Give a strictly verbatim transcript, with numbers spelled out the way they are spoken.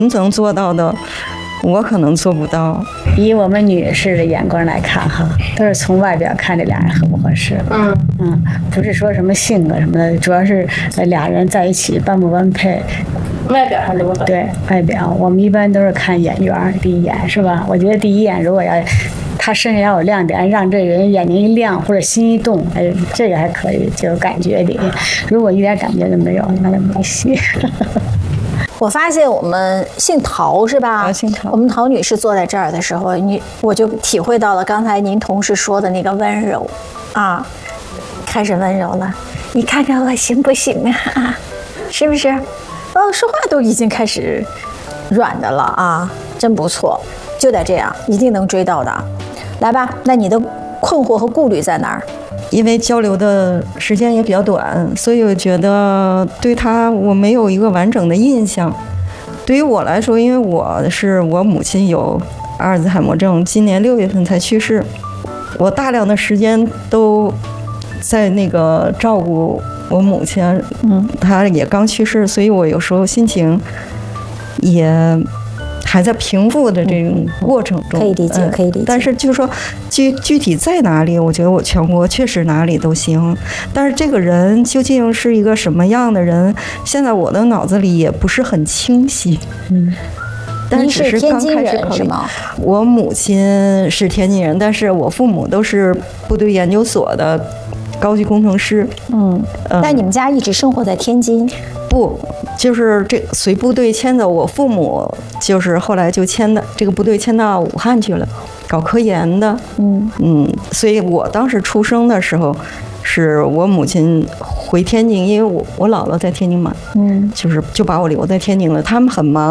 能做到的，我可能做不到。 以我们女士的眼光来看哈，都是从外表看这俩人合不合适。嗯嗯，不是说什么性格什么的，主要是呃俩人在一起般不般配。 外表上的部分。 对外表，我们一般都是看眼缘，第一眼是吧？我觉得第一眼如果要他身上要有亮点，让这个人眼睛一亮或者心一动，哎，这个还可以，就有感觉的。如果一点感觉都没有，那就没戏。 我发现我们姓陶是吧？ 啊，姓陶。 我们陶女士坐在这儿的时候，你我就体会到了刚才您同事说的那个温柔，啊，开始温柔了。你看看我行不行啊？是不是？哦，说话都已经开始软的了啊，真不错，就得这样，一定能追到的。来吧，那你的困惑和顾虑在哪儿？ 因为交流的时间也比较短，所以我觉得对他我没有一个完整的印象。对于我来说，因为我是我母亲有阿尔兹海默症，今年六月份才去世，我大量的时间都在那个照顾我母亲，嗯，她也刚去世，所以我有时候心情也还在平复的这种过程中， 可以理解，可以理解。 但是就是说，具具体在哪里，我觉得我全国确实哪里都行。但是这个人究竟是一个什么样的人，现在我的脑子里也不是很清晰。嗯。但只是刚开始考虑。我母亲是天津人，但是我父母都是部队研究所的高级工程师。 嗯。那你们家一直生活在天津？ 不，就是这随部队迁走，我父母就是后来就迁的这个部队迁到武汉去了，搞科研的。嗯嗯，所以我当时出生的时候，是我母亲回天津，因为我我姥姥在天津嘛，嗯，就是就把我留在天津了。他们很忙。